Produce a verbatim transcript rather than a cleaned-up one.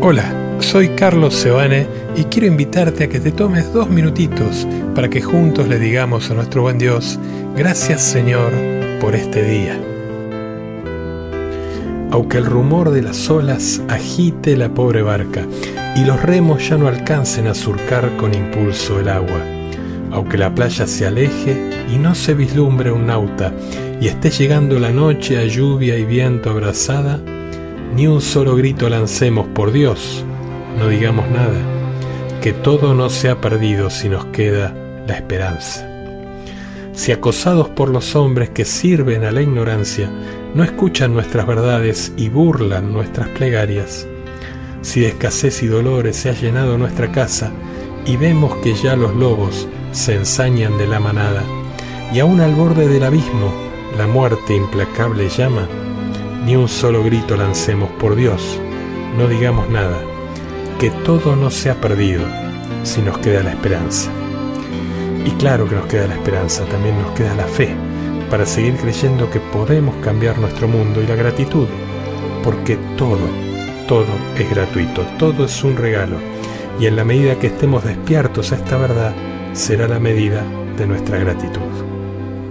Hola, soy Carlos Seoane y quiero invitarte a que te tomes dos minutitos para que juntos le digamos a nuestro buen Dios: gracias, Señor, por este día. Aunque el rumor de las olas agite la pobre barca y los remos ya no alcancen a surcar con impulso el agua, aunque la playa se aleje y no se vislumbre un nauta y esté llegando la noche a lluvia y viento abrasada, ni un solo grito lancemos por Dios, no digamos nada, que todo no se ha perdido si nos queda la esperanza. Si acosados por los hombres que sirven a la ignorancia, no escuchan nuestras verdades y burlan nuestras plegarias, si de escasez y dolores se ha llenado nuestra casa y vemos que ya los lobos se ensañan de la manada, y aún al borde del abismo la muerte implacable llama, ni un solo grito lancemos por Dios, no digamos nada, que todo no se ha perdido si nos queda la esperanza. Y claro que nos queda la esperanza, también nos queda la fe, para seguir creyendo que podemos cambiar nuestro mundo, y la gratitud, porque todo, todo es gratuito, todo es un regalo, y en la medida que estemos despiertos a esta verdad, será la medida de nuestra gratitud.